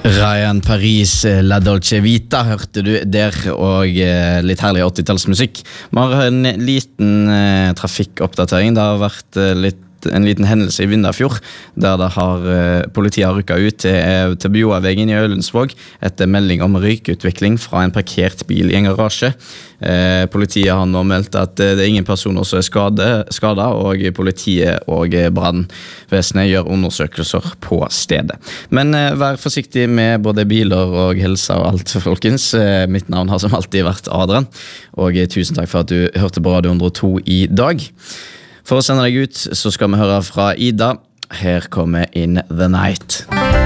Ryan Paris, La Dolce Vita hørte du der, og litt herlig 80-tallsmusikk. Vi har en liten trafikkoppdatering. Det har vært en liten hendelse i Vindafjord, der politiet har rykket ut til Bjoavegen i Ølensvåg etter melding om røykutvikling fra en parkert bil i en garasje. Politiet har nå meldt at det er ingen personer som er skadet, og politiet og brannvesenet gjør undersøkelser på stedet. Men vær forsiktig med både biler og helse og alt, folkens. Mitt navn har som alltid vært Adrian, og tusen takk for at du hørte på Radio 102 i dag. For å sende deg ut så skal vi høre fra Ida. Her kommer In the Night.